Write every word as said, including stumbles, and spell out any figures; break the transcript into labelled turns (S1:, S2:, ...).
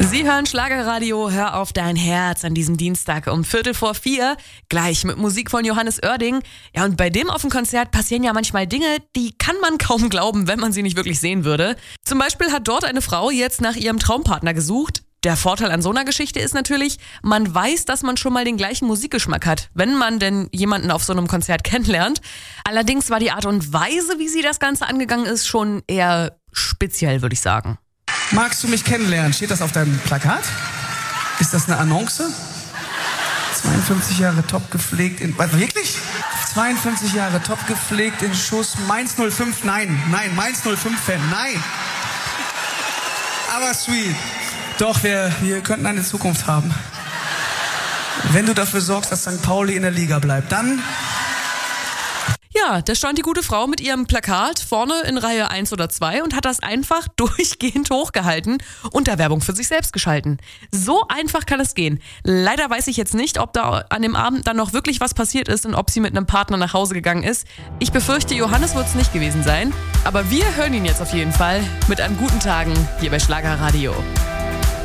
S1: Sie hören Schlagerradio, hör auf dein Herz an diesem Dienstag um Viertel vor vier, gleich mit Musik von Johannes Oerding. Ja, und bei dem auf dem Konzert passieren ja manchmal Dinge, die kann man kaum glauben, wenn man sie nicht wirklich sehen würde. Zum Beispiel hat dort eine Frau jetzt nach ihrem Traumpartner gesucht. Der Vorteil an so einer Geschichte ist natürlich, man weiß, dass man schon mal den gleichen Musikgeschmack hat, wenn man denn jemanden auf so einem Konzert kennenlernt. Allerdings war die Art und Weise, wie sie das Ganze angegangen ist, schon eher speziell, würde ich sagen.
S2: Magst du mich kennenlernen? Steht das auf deinem Plakat? Ist das eine Annonce? zweiundfünfzig Jahre top gepflegt in... Was, wirklich? zweiundfünfzig Jahre top gepflegt in Schuss. Mainz null fünf, nein. Nein, Mainz null fünf-Fan, nein. Aber sweet. Doch, wir, wir könnten eine Zukunft haben. Wenn du dafür sorgst, dass Sankt Pauli in der Liga bleibt, dann...
S1: Ja, da stand die gute Frau mit ihrem Plakat vorne in Reihe eins oder zwei und hat das einfach durchgehend hochgehalten und da Werbung für sich selbst geschalten. So einfach kann es gehen. Leider weiß ich jetzt nicht, ob da an dem Abend dann noch wirklich was passiert ist und ob sie mit einem Partner nach Hause gegangen ist. Ich befürchte, Johannes wird es nicht gewesen sein. Aber wir hören ihn jetzt auf jeden Fall mit einem guten Tagen hier bei Schlagerradio.